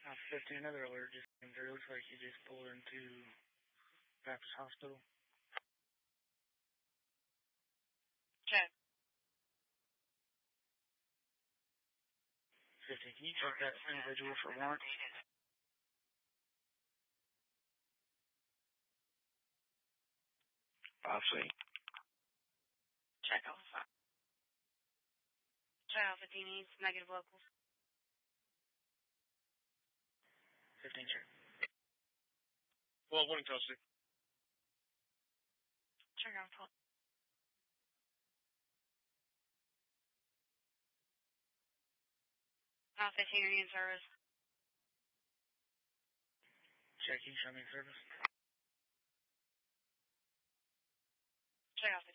15, another alert just came through. Looks like you just pulled into Baptist Hospital. Check. 15, can you check that individual for warrant? Obviously. Check Alpha. Check Alpha D needs negative locals. 15, check. Well, one custody. Check Alpha. Alpha 15 are you in service? Check, you show me service. Check Alpha